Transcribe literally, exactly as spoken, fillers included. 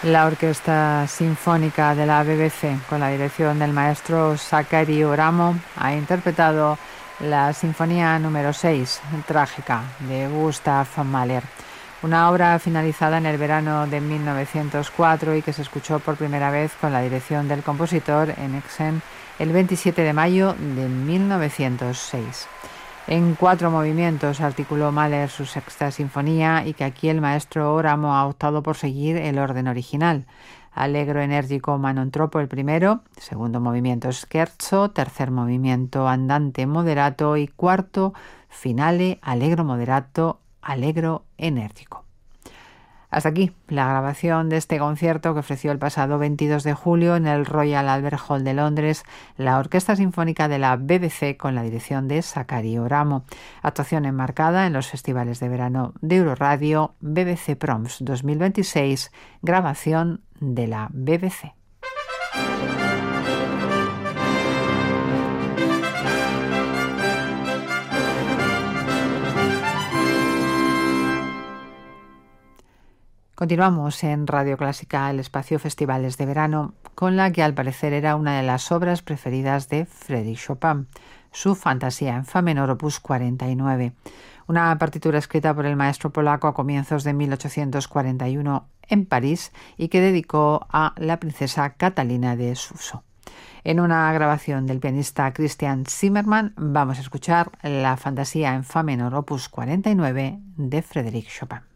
La Orquesta Sinfónica de la B B C, con la dirección del maestro Sakari Oramo, ha interpretado la Sinfonía número seis, Trágica, de Gustav Mahler, una obra finalizada en el verano de mil novecientos cuatro y que se escuchó por primera vez con la dirección del compositor en Exen el veintisiete de mayo de mil novecientos seis. En cuatro movimientos articuló Mahler su sexta sinfonía y que aquí el maestro Oramo ha optado por seguir el orden original. Allegro enérgico Manon troppo el primero, segundo movimiento scherzo, tercer movimiento andante moderato y cuarto finale allegro moderato, allegro enérgico. Hasta aquí la grabación de este concierto que ofreció el pasado veintidós de julio en el Royal Albert Hall de Londres la Orquesta Sinfónica de la B B C con la dirección de Sakari Oramo. Actuación enmarcada en los festivales de verano de Euroradio B B C Proms dos mil veintiséis, grabación de la B B C. Continuamos en Radio Clásica, el espacio Festivales de Verano, con la que al parecer era una de las obras preferidas de Frédéric Chopin, su Fantasía en Fa menor opus cuarenta y nueve, una partitura escrita por el maestro polaco a comienzos de mil ochocientos cuarenta y uno en París y que dedicó a la princesa Catalina de Suso. En una grabación del pianista Christian Zimmermann vamos a escuchar la Fantasía en Fa menor opus cuarenta y nueve de Frédéric Chopin.